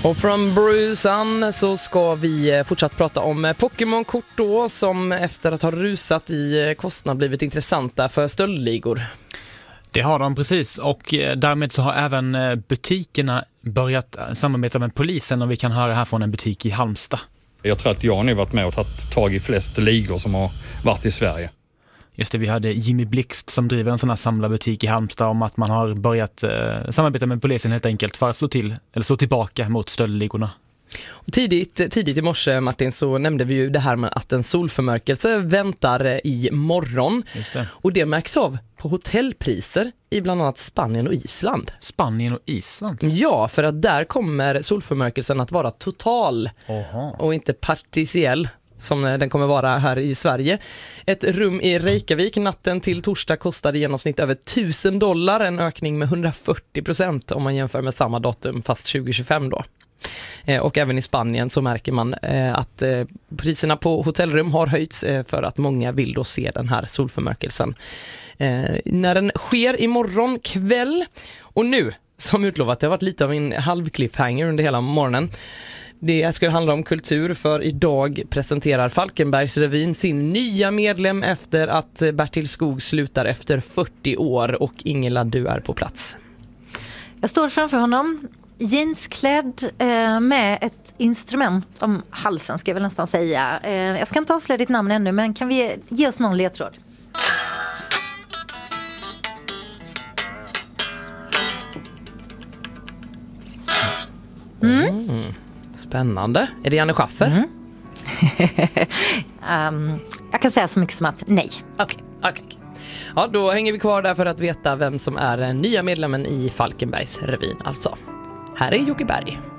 Och från Brusan så ska vi fortsatt prata om Pokémon-kort då, som efter att ha rusat i kostnad blivit intressanta för stöldligor. Det har de precis, och därmed så har även butikerna börjat samarbeta med polisen, och vi kan höra här från en butik i Halmstad. Jag tror att jag har nu varit med och tagit tag i flest ligor som har varit i Sverige. Just det, vi hade Jimmy Blixt som driver en sån här samlarbutik i Halmstad om att man har börjat samarbeta med polisen helt enkelt för att slå tillbaka mot stöldligorna. Tidigt i morse, Martin, så nämnde vi ju det här med att en solförmörkelse väntar i morgon. Just det. Och det märks av på hotellpriser i bland annat Spanien och Island. Spanien och Island? Ja, för att där kommer solförmörkelsen att vara total. Oha. Och inte partiell som den kommer vara här i Sverige. Ett rum i Reykjavik natten till torsdag kostade i genomsnitt över $1,000, en ökning med 140% om man jämför med samma datum fast 2025 då. Och även i Spanien så märker man att priserna på hotellrum har höjts för att många vill då se den här solförmörkelsen. När den sker imorgon kväll, och nu som utlovat, det har varit lite av en halvcliffhanger under hela morgonen. Det ska handla om kultur, för idag presenterar Falkenbergsrevyn sin nya medlem efter att Bertil Skog slutar efter 40 år, och Ingela, du är på plats. Jag står framför honom, jeansklädd med ett instrument om halsen ska jag väl nästan säga. Jag ska inte avslöja ditt namn ännu, men kan vi ge oss någon ledtråd? Spännande. Är det Janne Schaffer? Jag kan säga så mycket som att nej. Okej. Ja, då hänger vi kvar där för att veta vem som är den nya medlemmen i Falkenbergsrevyn alltså. Här är Jocke Berg.